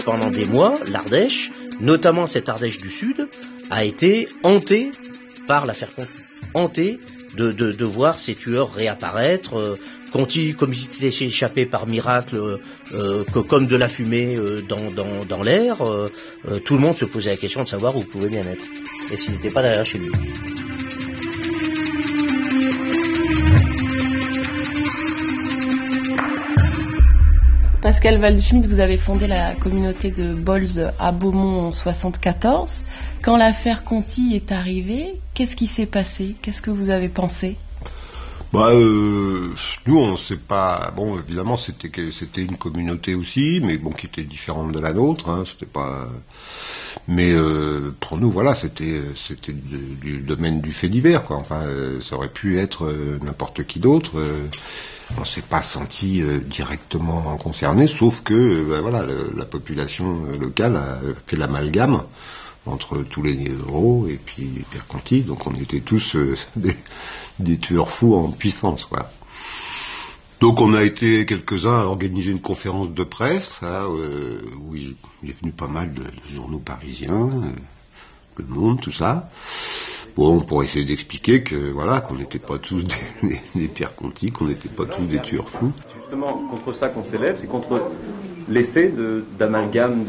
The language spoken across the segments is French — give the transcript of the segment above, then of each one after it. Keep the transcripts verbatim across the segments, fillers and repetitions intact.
pendant des mois, l'Ardèche, notamment cette Ardèche du Sud, a été hantée par l'affaire Conti. Hantée de, de, de voir ces tueurs réapparaître, euh, Conti, comme ils étaient échappés par miracle, euh, euh, que, comme de la fumée euh, dans, dans, dans l'air, euh, euh, tout le monde se posait la question de savoir où il pouvait bien être, et s'il n'était pas derrière chez lui. Pascal Waldschmidt, vous avez fondé la communauté de Bolz à Beaumont en soixante-quatorze. Quand l'affaire Conti est arrivée, qu'est-ce qui s'est passé? Qu'est-ce que vous avez pensé? Bah, euh, nous, on ne sait pas. Bon, évidemment, c'était c'était une communauté aussi, mais bon, qui était différente de la nôtre. Hein, c'était pas. Mais euh, pour nous, voilà, c'était c'était du, du domaine du fait divers, quoi. Enfin, euh, ça aurait pu être euh, n'importe qui d'autre. Euh, on s'est pas senti euh, directement concerné, sauf que euh, bah, voilà, le, la population locale a fait l'amalgame entre tous les héros et puis Pierre Conti, donc on était tous euh, des, des tueurs fous en puissance, quoi. Donc on a été quelques-uns à organiser une conférence de presse, hein, euh, où il, il est venu pas mal de, de journaux parisiens, euh, Le Monde, tout ça. Bon, pour essayer d'expliquer que voilà, qu'on n'était pas tous des, des, des Pierre Conti, qu'on n'était pas tous des tueurs fous. C'est justement contre ça qu'on s'élève, c'est contre l'essai de, d'amalgame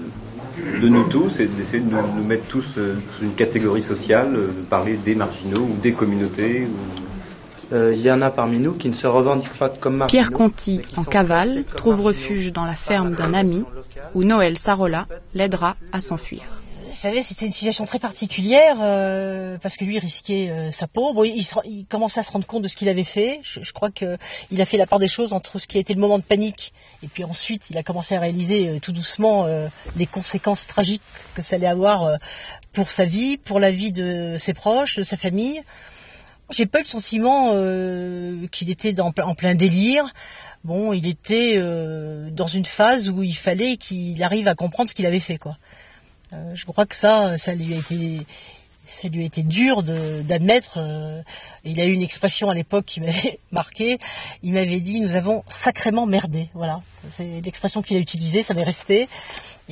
de, de nous tous, et d'essayer de nous, nous mettre tous euh, sous une catégorie sociale, euh, de parler des marginaux ou des communautés. Il euh, y en a parmi nous qui ne se revendiquent pas comme marginaux. Pierre Conti, en cavale, trouve refuge dans la ferme d'un ami où Noël Sarola l'aidera à s'enfuir. Vous savez, c'était une situation très particulière, euh, parce que lui risquait euh, sa peau. Bon, il, il commençait à se rendre compte de ce qu'il avait fait. Je, je crois qu'il a fait la part des choses entre ce qui a été le moment de panique, et puis ensuite il a commencé à réaliser euh, tout doucement euh, les conséquences tragiques que ça allait avoir euh, pour sa vie, pour la vie de ses proches, de sa famille. J'ai pas eu le sentiment euh, qu'il était dans, en plein délire. Bon, il était euh, dans une phase où il fallait qu'il arrive à comprendre ce qu'il avait fait, quoi. Euh, je crois que ça, ça lui a été, ça lui a été dur de, d'admettre. Euh, il a eu une expression à l'époque qui m'avait marqué. Il m'avait dit: nous avons sacrément merdé. Voilà, c'est l'expression qu'il a utilisée, ça m'est resté. Et,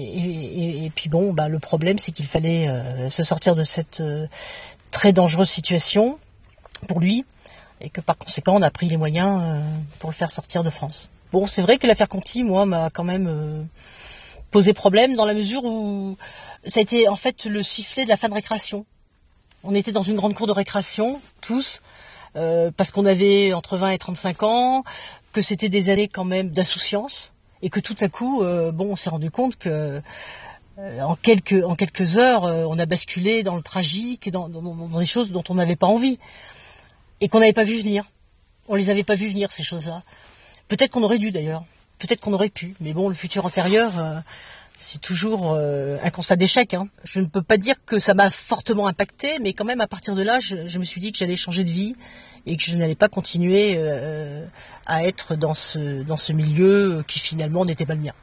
et, et puis bon, bah, le problème, c'est qu'il fallait euh, se sortir de cette euh, très dangereuse situation pour lui, et que par conséquent, on a pris les moyens euh, pour le faire sortir de France. Bon, c'est vrai que l'affaire Conti, moi, m'a quand même euh, posé problème, dans la mesure où ça a été en fait le sifflet de la fin de récréation. On était dans une grande cour de récréation, tous, euh, parce qu'on avait entre vingt et trente-cinq ans, que c'était des années quand même d'insouciance, et que tout à coup, euh, bon, on s'est rendu compte que euh, en, quelques, en quelques heures, euh, on a basculé dans le tragique, et dans, dans, dans des choses dont on n'avait pas envie, et qu'on n'avait pas vu venir. On les avait pas vu venir, ces choses-là. Peut-être qu'on aurait dû d'ailleurs. Peut-être qu'on aurait pu, mais bon, le futur antérieur, euh, c'est toujours euh, un constat d'échec. Hein. Je ne peux pas dire que ça m'a fortement impacté, mais quand même, à partir de là, je, je me suis dit que j'allais changer de vie et que je n'allais pas continuer euh, à être dans ce, dans ce milieu qui finalement n'était pas le mien.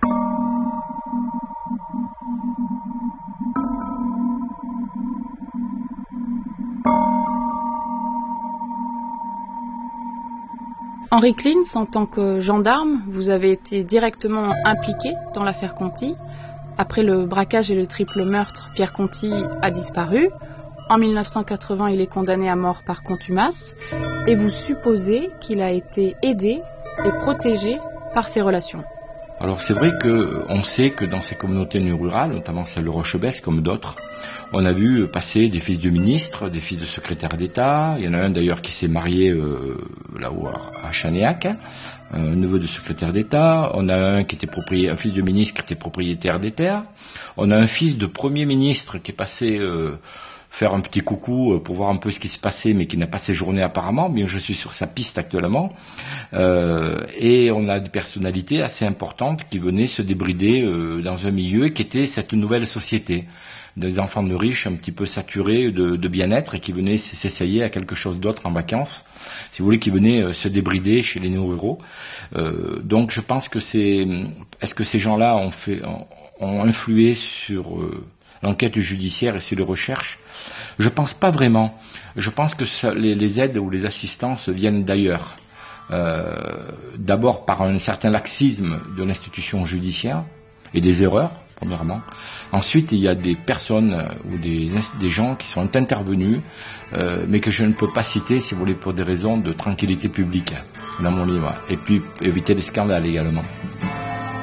Henri Klins, en tant que gendarme, vous avez été directement impliqué dans l'affaire Conti. Après le braquage et le triple meurtre, Pierre Conti a disparu. En mille neuf cent quatre-vingts, il est condamné à mort par contumace. Et vous supposez qu'il a été aidé et protégé par ses relations. Alors c'est vrai qu'on sait que dans ces communautés rurales, notamment celle de Rochebesse comme d'autres, on a vu passer des fils de ministres, des fils de secrétaires d'État. Il y en a un d'ailleurs qui s'est marié euh, là-haut à Chanéac, un neveu de secrétaire d'État. On a un qui était propriétaire, un fils de ministre qui était propriétaire des terres. On a un fils de premier ministre qui est passé euh, faire un petit coucou pour voir un peu ce qui se passait, mais qui n'a pas séjourné apparemment, mais je suis sur sa piste actuellement. Euh, et on a des personnalités assez importantes qui venaient se débrider euh, dans un milieu qui était cette nouvelle société. Des enfants de riches un petit peu saturés de, de bien-être et qui venaient s'essayer à quelque chose d'autre en vacances, si vous voulez, qui venaient euh, se débrider chez les néo-ruraux. Euh, donc je pense que c'est... Est-ce que ces gens-là ont, fait, ont, ont influé sur... Euh, l'enquête judiciaire et sur les recherches? Je pense pas vraiment. Je pense que ça, les, les aides ou les assistances viennent d'ailleurs. Euh, d'abord par un certain laxisme de l'institution judiciaire, et des erreurs, premièrement. Ensuite, il y a des personnes ou des, des gens qui sont intervenus, euh, mais que je ne peux pas citer, si vous voulez, pour des raisons de tranquillité publique dans mon livre. Et puis, éviter les scandales également.